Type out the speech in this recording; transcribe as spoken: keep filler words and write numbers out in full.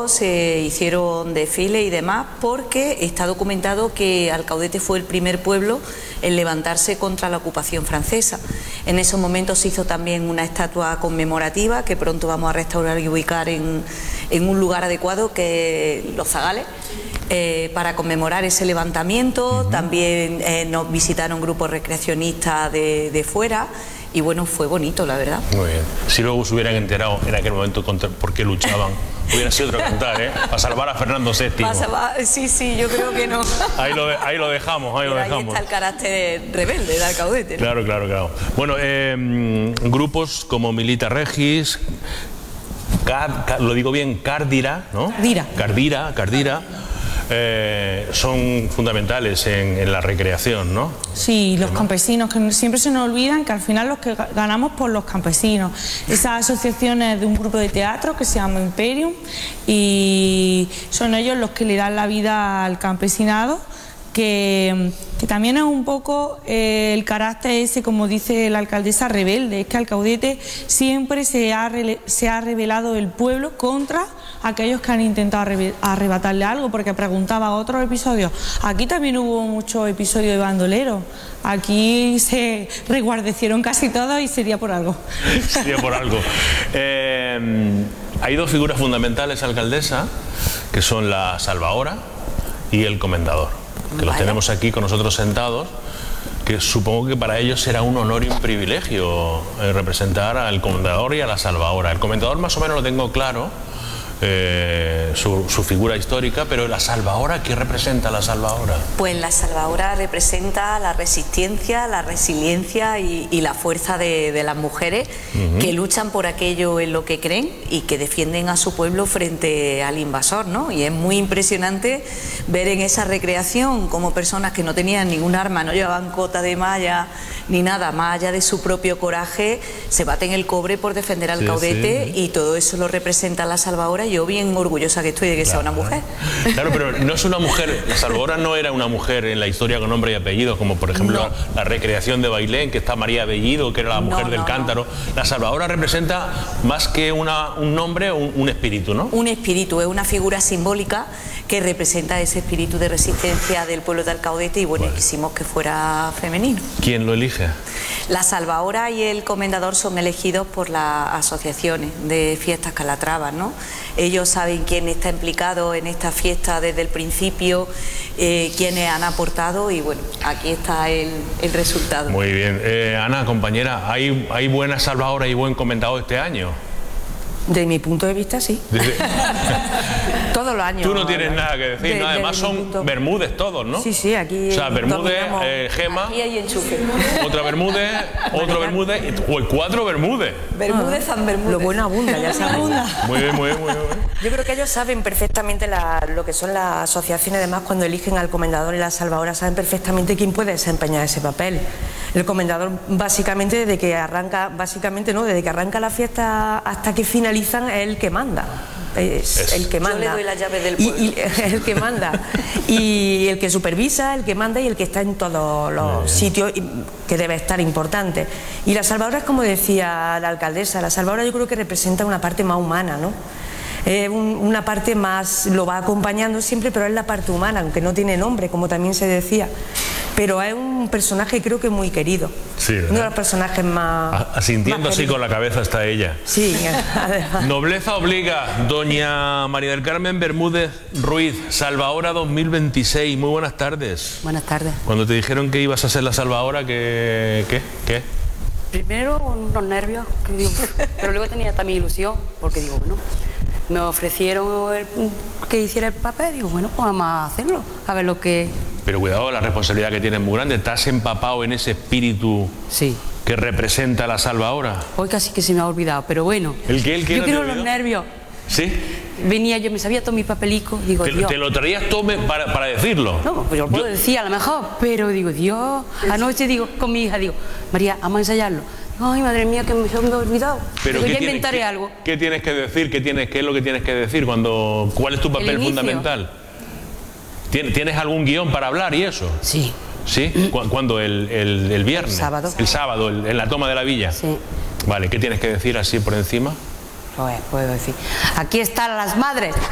celebró, se hicieron desfiles y demás, porque está documentado que Alcaudete fue el primer pueblo en levantarse contra la ocupación francesa. En esos momentos se hizo también una estatua conmemorativa que pronto vamos a restaurar y ubicar en, en un lugar adecuado, que es Los Zagales, eh, para conmemorar ese levantamiento. Uh-huh. También eh, nos visitaron grupos recreacionistas de, de fuera. Y bueno, fue bonito, la verdad. Muy bien. Si luego se hubieran enterado en aquel momento contra, por qué luchaban, hubiera sido otro cantar, ¿eh? Para salvar a Fernando séptimo. Para salvar, sí, sí, yo creo que no. Ahí lo, de, ahí lo dejamos, ahí Pero lo dejamos. Ahí está el carácter rebelde de Alcaudete, ¿no? Claro, claro, claro. Bueno, eh, grupos como Milita Regis, Car, Car, lo digo bien, Cardira, ¿no? Dira. Cardira, Cardira. Eh, son fundamentales en, en la recreación, ¿no? Sí, los campesinos, que siempre se nos olvidan que al final los que ganamos por los campesinos. Esas asociaciones de un grupo de teatro que se llama Imperium, y son ellos los que le dan la vida al campesinado, que, que también es un poco eh, el carácter ese, como dice la alcaldesa, rebelde. Es que Alcaudete siempre se ha, se ha rebelado el pueblo contra aquellos que han intentado arrebatarle algo, porque preguntaba otros episodios. Aquí también hubo muchos episodios de bandoleros. Aquí se reguardecieron casi todos y sería por algo. Sería por algo. Eh, hay dos figuras fundamentales, alcaldesa, que son la salvahora y el comendador, que los tenemos aquí con nosotros sentados, que supongo que para ellos será un honor y un privilegio eh, representar al comendador y a la salvahora. El comendador más o menos lo tengo claro, eh, su, su figura histórica, pero la salvahora, ¿qué representa la salvahora? Pues la salvahora representa la resistencia, la resiliencia y, y la fuerza de, de las mujeres, uh-huh, que luchan por aquello en lo que creen y que defienden a su pueblo frente al invasor, ¿no? Y es muy impresionante ver en esa recreación como personas que no tenían ningún arma, no llevaban cota de malla ni nada, más allá de su propio coraje, se baten el cobre por defender al sí, Alcaudete, sí. Y todo eso lo representa la salvahora. Yo bien orgullosa que estoy de que claro, sea una mujer. Claro, pero no es una mujer, la salvahora no era una mujer en la historia con nombre y apellido, como por ejemplo no. la, la recreación de Bailén, que está María Bellido, que era la mujer no, del no, cántaro. No. La salvahora representa más que una, un nombre, un, un espíritu, ¿no? Un espíritu, es una figura simbólica que representa ese espíritu de resistencia del pueblo de Alcaudete, y bueno, bueno. quisimos que fuera femenino. ¿Quién lo elige? La salvahora y el comendador son elegidos por las asociaciones de fiestas calatravas, ¿no? Ellos saben quién está implicado en esta fiesta desde el principio, eh, quiénes han aportado, y bueno, aquí está el, el resultado. Muy bien. Eh, Ana, compañera, ¿hay, hay buena salvahora y buen comendador este año? De mi punto de vista, sí. Todos los años. Tú no tienes nada que decir, de, ¿no? Además son punto... Bermúdez todos, ¿no? Sí, sí, aquí... O sea, Bermúdez, eh, Gema... Aquí hay enchufe. Otra Bermúdez, otro Bermúdez, o el cuatro Bermúdez. Bermúdez, San Bermúdez. Lo bueno abunda, ya se abunda. Muy bien, muy bien, muy bien. Yo creo que ellos saben perfectamente la, lo que son las asociaciones, además, cuando eligen al comendador y la salvadora, saben perfectamente quién puede desempeñar ese papel. El comendador, básicamente, desde que arranca, básicamente, ¿no? Desde que arranca la fiesta hasta que finalizan, es el que manda. Es, es el que manda. Yo le doy la llave del pueblo. Y, y, el que manda. Y el que supervisa, el que manda y el que está en todos los sitios que debe estar importante. Y la salvadora es como decía la alcaldesa, la salvadora yo creo que representa una parte más humana, ¿no? Eh, un, una parte más, lo va acompañando siempre, pero es la parte humana, aunque no tiene nombre, como también se decía. Pero es un personaje, creo que muy querido. Sí, uno de los personajes más... Asintiendo más así con la cabeza está ella. Sí, además. Nobleza obliga, doña María del Carmen Bermúdez Ruiz, salvahora dos mil veintiséis. Muy buenas tardes. Buenas tardes. Cuando te dijeron que ibas a ser la salvahora, ¿qué? ¿Qué? ¿Qué? Primero unos nervios, que digo, pero luego tenía también ilusión, porque digo, bueno, me ofrecieron el, que hiciera el papel, digo, bueno, pues vamos a hacerlo, a ver lo que... Pero cuidado, la responsabilidad que tienes es muy grande. ¿Estás empapado en ese espíritu sí. que representa la salvahora? Hoy casi que se me ha olvidado, pero bueno. ¿El qué? ¿El qué? Yo no creo los nervios. ¿Sí? Venía yo, me sabía todo mi papelico, digo, ¿Te, Dios. ¿Te lo traías todo para, para decirlo? No, pues yo lo puedo yo... decir a lo mejor, pero digo, Dios, anoche digo con mi hija, digo, María, vamos a ensayarlo. Ay, madre mía, que me, se me ha olvidado. Pero digo, ya tiene, inventaré ¿qué, algo. ¿Qué tienes que decir? ¿Qué, tienes, ¿Qué es lo que tienes que decir? Cuando, ¿Cuál es tu papel fundamental? ¿Tienes algún guión para hablar y eso? Sí. ¿Sí? ¿Cuándo? ¿El, el, el viernes? El sábado. El sábado, el, en la toma de la villa. Sí. Vale, ¿qué tienes que decir así por encima? Pues puedo decir, aquí están las madres.